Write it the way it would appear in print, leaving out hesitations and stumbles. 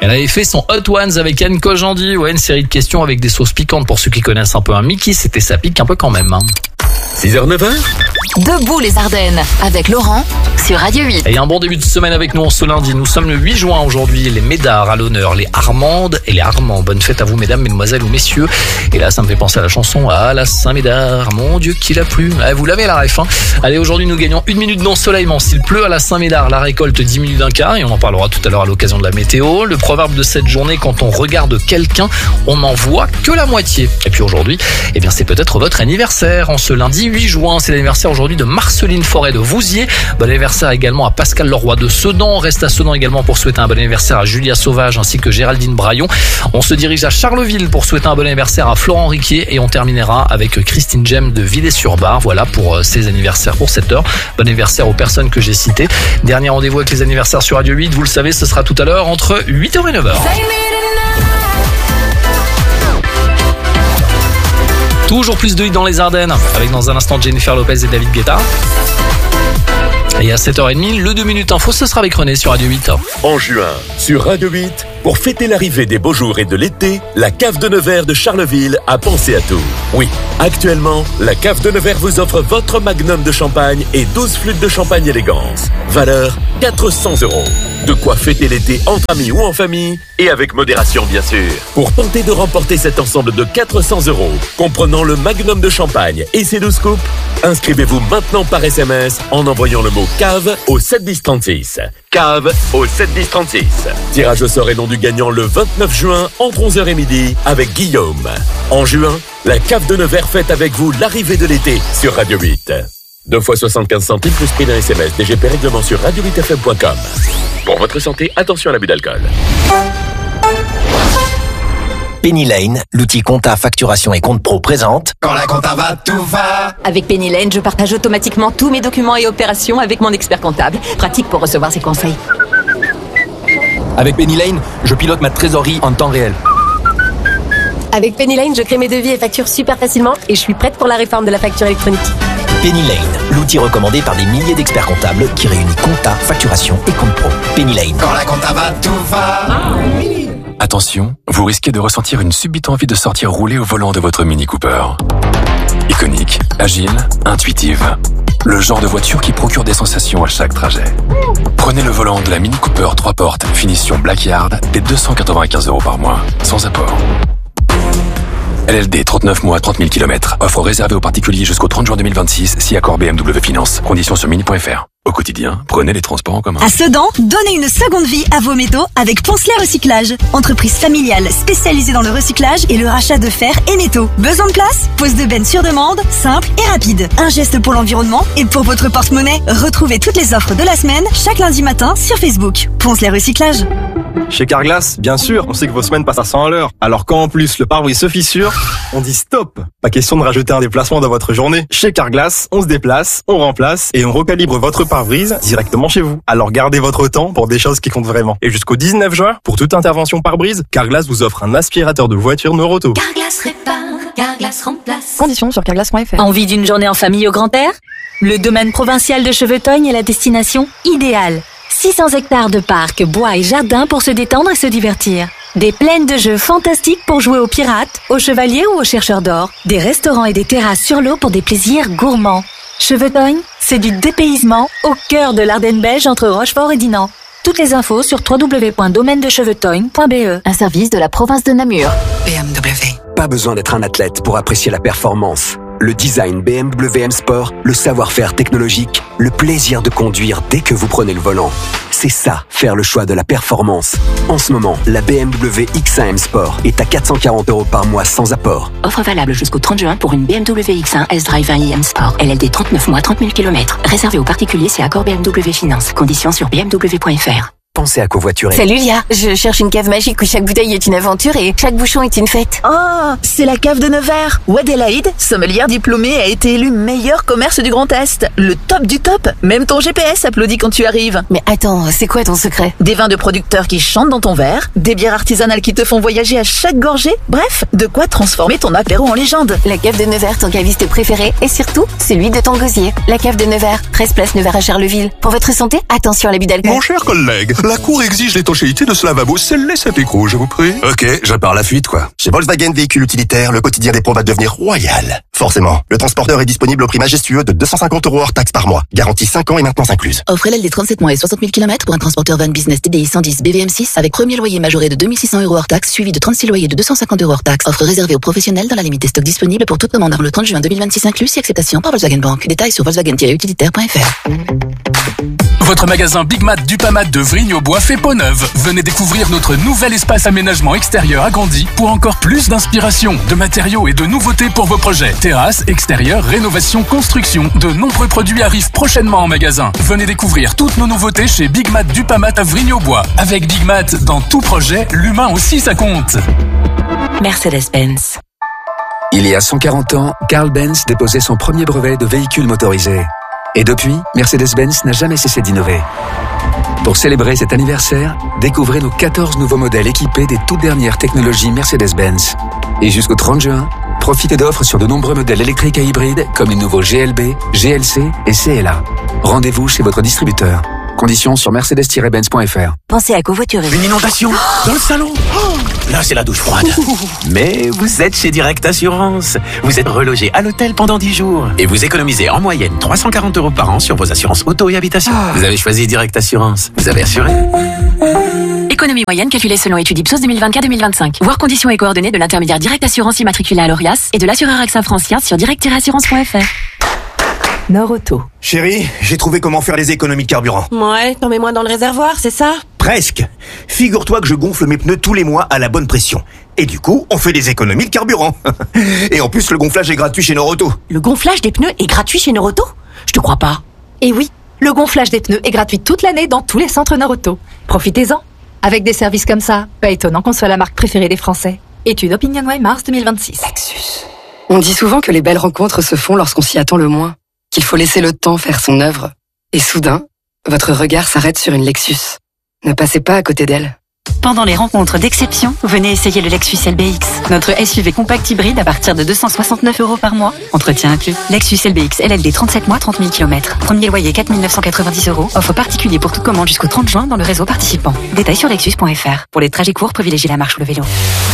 Elle avait fait son Hot Ones avec Anne Kojandi. Ouais, une série de questions avec des sauces piquantes. Pour ceux qui connaissent un peu un Mickey, c'était ça pique un peu quand même. 6h, 9h. Debout les Ardennes, avec Laurent, sur Radio 8. Et un bon début de semaine avec nous en ce lundi. Nous sommes le 8 juin aujourd'hui. Les Médards à l'honneur, les Armandes et les Armands. Bonne fête à vous, mesdames, mesdemoiselles ou messieurs. Et là, ça me fait penser à la chanson à la Saint-Médard. Mon Dieu, qu'il a plu. Vous l'avez la ref, hein. Allez, aujourd'hui, nous gagnons 1 minute d'ensoleillement. S'il pleut à la Saint-Médard, la récolte diminue d'un quart. Et on en parlera tout à l'heure à l'occasion de la météo. Le proverbe de cette journée, quand on regarde quelqu'un, on n'en voit que la moitié. Et puis aujourd'hui, eh bien, c'est peut-être votre anniversaire. En ce lundi 8 juin, c'est l'anniversaire aujourd'hui de Marceline Forêt de Vouziers. Bon anniversaire également à Pascal Leroy de Sedan. On reste à Sedan également pour souhaiter un bon anniversaire à Julia Sauvage ainsi que Géraldine Braillon. On se dirige à Charleville pour souhaiter un bon anniversaire à Florent Riquier et on terminera avec Christine Gem de Villers-sur-Bar. Voilà pour ces anniversaires pour cette heure. Bon anniversaire aux personnes que j'ai citées. Dernier rendez-vous avec les anniversaires sur Radio 8. Vous le savez, ce sera tout à l'heure entre 8h et 9h. Toujours plus de hits dans les Ardennes, avec dans un instant Jennifer Lopez et David Guetta. Et à 7h30, le 2 minutes info, ce sera avec René sur Radio 8. En juin, sur Radio 8, pour fêter l'arrivée des beaux jours et de l'été, la cave de Nevers de Charleville a pensé à tout. Oui, actuellement, la cave de Nevers vous offre votre magnum de champagne et 12 flûtes de champagne élégance. Valeur 400 €. De quoi fêter l'été entre amis ou en famille, et avec modération bien sûr. Pour tenter de remporter cet ensemble de 400 €, comprenant le magnum de champagne et ses 12 coupes, inscrivez-vous maintenant par SMS en envoyant le mot cave au 71036. Cave au 71036. Tirage au sort et nom du gagnant le 29 juin entre 11h et midi avec Guillaume. En juin, la cave de Nevers fête avec vous l'arrivée de l'été sur Radio 8. 2 fois 75 centimes plus prix d'un SMS. DGP règlement sur radio8fm.com. Pour votre santé, attention à l'abus d'alcool. Penny Lane, l'outil compta, facturation et compte pro présente. Quand la compta va, tout va. Avec Penny Lane, je partage automatiquement tous mes documents et opérations avec mon expert comptable. Pratique pour recevoir ses conseils. Avec Penny Lane, je pilote ma trésorerie en temps réel. Avec Penny Lane, je crée mes devis et factures super facilement et je suis prête pour la réforme de la facture électronique. Penny Lane, l'outil recommandé par des milliers d'experts comptables qui réunit compta, facturation et compte pro. Penny Lane. Quand la compta va, tout va. Attention, vous risquez de ressentir une subite envie de sortir rouler au volant de votre Mini Cooper. Iconique, agile, intuitive. Le genre de voiture qui procure des sensations à chaque trajet. Prenez le volant de la Mini Cooper 3 portes, finition Blackyard, dès 295 € par mois, sans apport. LLD 39 mois, 30 000 km. Offre réservée aux particuliers jusqu'au 30 juin 2026, si accord BMW Finance. Conditions sur mini.fr. Au quotidien, prenez les transports en commun. À Sedan, donnez une seconde vie à vos métaux avec Poncelet Recyclage. Entreprise familiale spécialisée dans le recyclage et le rachat de fer et métaux. Besoin de place? Pose de benne sur demande, simple et rapide. Un geste pour l'environnement et pour votre porte-monnaie. Retrouvez toutes les offres de la semaine chaque lundi matin sur Facebook. Poncelet Recyclage. Chez Carglass, bien sûr, on sait que vos semaines passent à 100 à l'heure. Alors quand en plus le pare-brise se fissure, on dit stop. Pas question de rajouter un déplacement dans votre journée. Chez Carglass, on se déplace, on remplace et on recalibre votre pare-brise directement chez vous. Alors gardez votre temps pour des choses qui comptent vraiment. Et jusqu'au 19 juin, pour toute intervention pare-brise, Carglass vous offre un aspirateur de voiture Neuroto. Carglass répare, Carglass remplace. Conditions sur carglass.fr. Envie d'une journée en famille au grand air? Le domaine provincial de Chevetognes est la destination idéale. 600 hectares de parcs, bois et jardins pour se détendre et se divertir. Des plaines de jeux fantastiques pour jouer aux pirates, aux chevaliers ou aux chercheurs d'or. Des restaurants et des terrasses sur l'eau pour des plaisirs gourmands. Chevetognes, c'est du dépaysement au cœur de l'Ardenne belge entre Rochefort et Dinan. Toutes les infos sur www.domaine-de-chevetognes.be. Un service de la province de Namur. BMW. Pas besoin d'être un athlète pour apprécier la performance. Le design BMW M Sport, le savoir-faire technologique, le plaisir de conduire dès que vous prenez le volant. C'est ça, faire le choix de la performance. En ce moment, la BMW X1 M Sport est à 440 € par mois sans apport. Offre valable jusqu'au 30 juin pour une BMW X1 S-Drive 1i M Sport. LLD 39 mois, 30 000 km. Réservé aux particuliers, c'est accord BMW Finance. Conditions sur bmw.fr. Pensez à covoiturer. Salut Lia, je cherche une cave magique où chaque bouteille est une aventure et chaque bouchon est une fête. Oh, c'est la cave de Nevers. Adélaïde, sommelière diplômée, a été élue meilleur commerce du Grand Est. Le top du top. Même ton GPS applaudit quand tu arrives. Mais attends, c'est quoi ton secret? Des vins de producteurs qui chantent dans ton verre, des bières artisanales qui te font voyager à chaque gorgée. Bref, de quoi transformer ton apéro en légende. La cave de Nevers, ton caviste préféré et surtout, celui de ton gosier. La cave de Nevers, 13 place Nevers à Charleville. Pour votre santé, attention à l'abus d'alcool. Mon cher collègue, La Cour exige l'étanchéité de ce lavabo. Scellez cet écrou, je vous prie. Ok, je pars à la fuite, quoi. Chez Volkswagen Véhicules Utilitaires, le quotidien des pros va devenir royal. Forcément, le transporteur est disponible au prix majestueux de 250 € hors taxe par mois. Garantie 5 ans et maintenance incluse. Offre LLD 37 mois et 60 000 km pour un transporteur van business TDI 110 BVM6 avec premier loyer majoré de 2600 € hors taxe, suivi de 36 loyers de 250 € hors taxe. Offre réservée aux professionnels dans la limite des stocks disponibles pour toute commande avant le 30 juin 2026 inclus, si acceptation par Volkswagen Bank. Détails sur volkswagen-utilitaire.fr. Votre magasin Big Mat Dupamat de Vrigne-au-Bois fait peau neuve. Venez découvrir notre nouvel espace aménagement extérieur agrandi pour encore plus d'inspiration, de matériaux et de nouveautés pour vos projets. Terrasse, extérieur, rénovation, construction. De nombreux produits arrivent prochainement en magasin. Venez découvrir toutes nos nouveautés chez Big Mat Dupamat à Vrigne-au-Bois. Avec Big Mat, dans tout projet, l'humain aussi ça compte. Mercedes-Benz. Il y a 140 ans, Carl Benz déposait son premier brevet de véhicule motorisé. Et depuis, Mercedes-Benz n'a jamais cessé d'innover. Pour célébrer cet anniversaire, découvrez nos 14 nouveaux modèles équipés des toutes dernières technologies Mercedes-Benz. Et jusqu'au 30 juin, profitez d'offres sur de nombreux modèles électriques et hybrides comme les nouveaux GLB, GLC et CLA. Rendez-vous chez votre distributeur. Conditions sur mercedes-benz.fr. Pensez à covoiturer. Une inondation dans le salon. Là, c'est la douche froide. Mais vous êtes chez Direct Assurance. Vous êtes relogé à l'hôtel pendant 10 jours. Et vous économisez en moyenne 340 € par an sur vos assurances auto et habitation. Vous avez choisi Direct Assurance. Vous avez assuré. Économie moyenne calculée selon étude Ipsos 2024-2025. Voir conditions et coordonnées de l'intermédiaire Direct Assurance immatriculé à l'ORIAS et de l'assureur AXA Francia sur direct-assurance.fr. Nord-Auto. Chérie, j'ai trouvé comment faire les économies de carburant. Ouais, t'en mets moins dans le réservoir, c'est ça? Presque. Figure-toi que je gonfle mes pneus tous les mois à la bonne pression. Et du coup, on fait des économies de carburant. Et en plus, le gonflage est gratuit chez Nord-Auto. Le gonflage des pneus est gratuit chez Nord-Auto? Je te crois pas. Et oui, le gonflage des pneus est gratuit toute l'année dans tous les centres Nord-Auto. Profitez-en. Avec des services comme ça, pas étonnant qu'on soit la marque préférée des Français. Étude OpinionWay mars 2026. Lexus. On dit souvent que les belles rencontres se font lorsqu'on s'y attend le moins. Qu'il faut laisser le temps faire son œuvre. Et soudain, votre regard s'arrête sur une Lexus. Ne passez pas à côté d'elle. Pendant les rencontres d'exception, venez essayer le Lexus LBX. Notre SUV compact hybride à partir de 269 € par mois. Entretien inclus. Lexus LBX LLD 37 mois, 30 000 km. Premier loyer 4 990 €. Offre particulier pour toute commande jusqu'au 30 juin dans le réseau participant. Détails sur lexus.fr. Pour les trajets courts, privilégiez la marche ou le vélo.